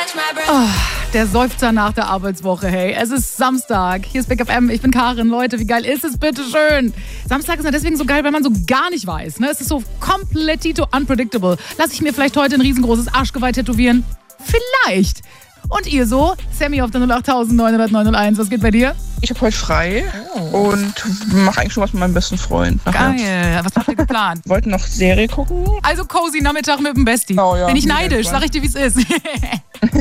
Oh, der Seufzer nach der Arbeitswoche, hey. Es ist Samstag. Hier ist Big FM. Ich bin Karin. Leute, wie geil ist es bitte schön? Samstag ist ja deswegen so geil, weil man so gar nicht weiß. Ne? Es ist so komplettito unpredictable. Lass ich mir vielleicht heute ein riesengroßes Arschgeweih tätowieren? Vielleicht. Und ihr so? Sammy auf der 08901. Was geht bei dir? Ich habe heute frei und mache eigentlich schon was mit meinem besten Freund. Geil. Was habt ihr geplant? Wir wollten noch Serie gucken. Also cozy Nachmittag mit dem Bestie. Oh ja, Bin ich mega neidisch. entspannt. Sag ich dir, wie es ist.